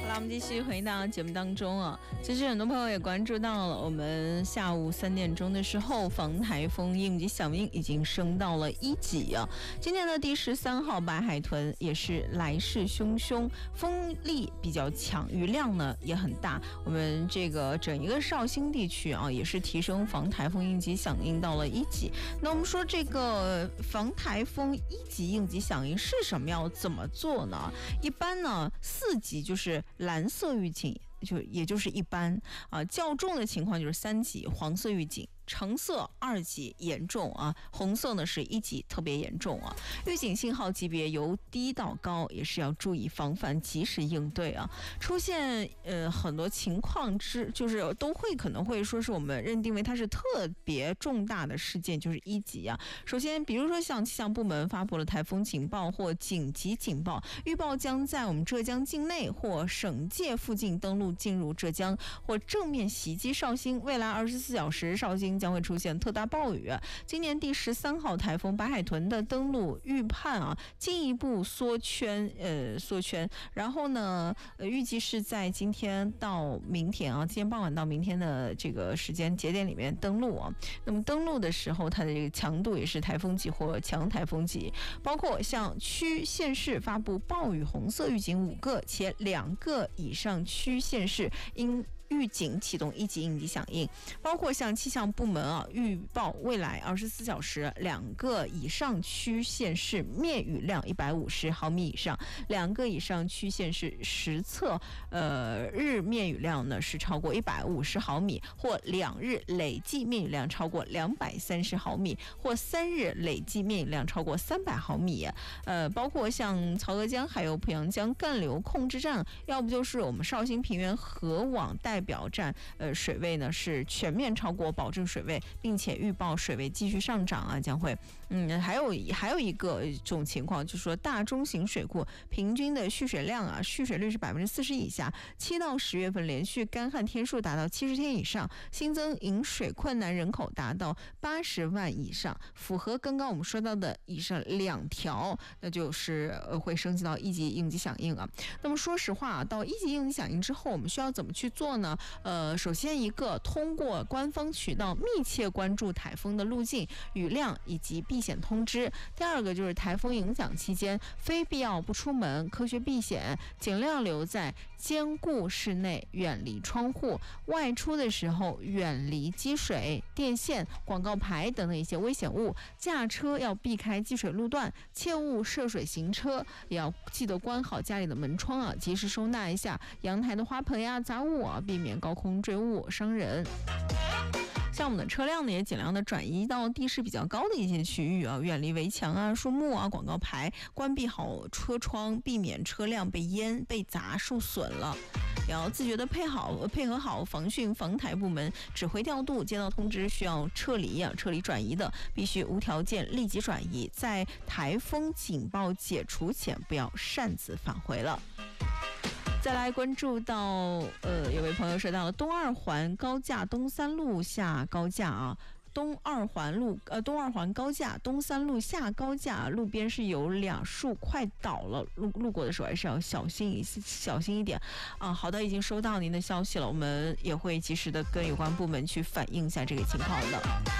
好，我们继续回到节目当中啊。其实很多朋友也关注到了，我们下午3点钟的时候，防台风应急响应已经升到了1级啊。今年的第13号白海豚也是来势汹汹，风力比较强，雨量呢也很大。我们这个整一个绍兴地区啊，也是提升防台风应急响应到了1级。那我们说这个防台风1级应急响应是什么？要怎么做呢？一般呢4级就是蓝色预警，也就是一般啊，较重的情况就是3级黄色预警，橙色2级严重啊，红色呢是1级特别严重啊。预警信号级别由低到高，也是要注意防范，及时应对啊。出现很多情况就是都会可能会说是我们认定为它是特别重大的事件，就是1级啊。首先，比如说像气象部门发布了台风警报或紧急警报，预报将在我们浙江境内或省界附近登陆进入浙江或正面袭击绍兴，未来24小时绍兴将会出现特大暴雨。今年第13号台风白海豚的登陆预判啊，进一步缩圈，然后呢，预计是在今天到明天啊，今天傍晚到明天的这个时间节点里面登陆啊。那么登陆的时候，它的这个强度也是台风级或强台风级，包括向区县市发布暴雨红色预警5个，且2个以上区县市应预警启动1级应急响应，包括向气象部门啊预报未来24小时2个以上区县市面雨量150毫米以上，2个以上区县市实测日面雨量呢是超过150毫米，或2日累计面雨量超过230毫米，或3日累计面雨量超过300毫米。包括像曹娥江还有濮阳江干流控制站，要不就是我们绍兴平原河网代表站，水位呢是全面超过保证水位，并且预报水位继续上涨啊，将会还有一个种情况，就是说大中型水库平均的蓄水量啊，蓄水率是40%以下，7到10月份连续干旱天数达到70天以上，新增饮水困难人口达到80万以上，符合刚刚我们说到的以上2条，那就是会升级到1级应急响应啊。那么说实话，到1级应急响应之后，我们需要怎么去做呢？首先一个，通过官方渠道密切关注台风的路径、雨量以及避险通知。第二个就是台风影响期间，非必要不出门，科学避险，尽量留在坚固室内，远离窗户。外出的时候远离积水、电线、广告牌等等一些危险物。驾车要避开积水路段，切勿涉水行车，也要记得关好家里的门窗啊，及时收纳一下阳台的花盆呀、杂物啊，避免高空坠物伤人。像我们的车辆呢，也尽量的转移到地势比较高的一些区域啊，远离围墙啊、树木啊、广告牌，关闭好车窗，避免车辆被淹、被砸受损了。也要自觉的配合好防汛防台部门指挥调度，接到通知需要撤离转移的，必须无条件立即转移，在台风警报解除前不要擅自返回了。再来关注到有位朋友说到了东2环高架东3路下高架啊，东2环高架东3路下高架路边是有2树快倒了，路过的时候还是要小心一点啊。好的，已经收到您的消息了，我们也会及时的跟有关部门去反映一下这个情况的。